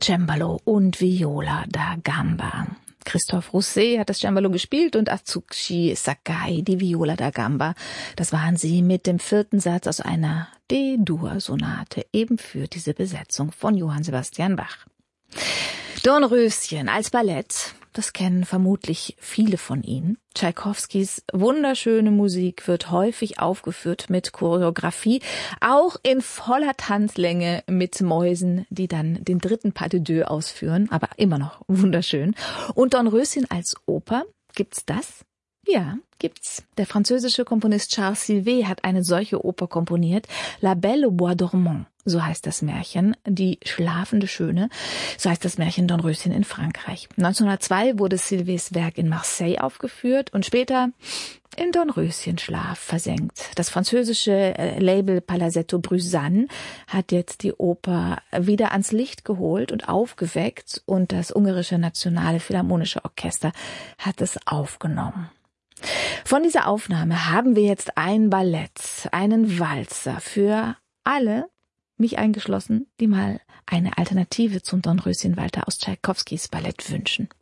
Cembalo und Viola da Gamba. Christophe Rousset hat das Cembalo gespielt und Atsushi Sakai die Viola da Gamba. Das waren sie mit dem 4. Satz aus einer D-Dur-Sonate, eben für diese Besetzung von Johann Sebastian Bach. Dornröschen als Ballett, das kennen vermutlich viele von Ihnen. Tschaikowskis wunderschöne Musik wird häufig aufgeführt mit Choreografie, auch in voller Tanzlänge mit Mäusen, die dann den 3. Pas de deux ausführen, aber immer noch wunderschön. Und Dornröschen als Oper, gibt's das? Ja, gibt's. Der französische Komponist Charles Sylvet hat eine solche Oper komponiert, La Belle au Bois dormant, so heißt das Märchen, die schlafende Schöne, so heißt das Märchen Dornröschen in Frankreich. 1902 wurde Sylvets Werk in Marseille aufgeführt und später in Dornröschenschlaf versenkt. Das französische Label Palazzetto Bruzane hat jetzt die Oper wieder ans Licht geholt und aufgeweckt und das ungarische Nationale Philharmonische Orchester hat es aufgenommen. Von dieser Aufnahme haben wir jetzt ein Ballett, einen Walzer für alle, mich eingeschlossen, die mal eine Alternative zum Dornröschen Walter aus Tschaikowskis Ballett wünschen.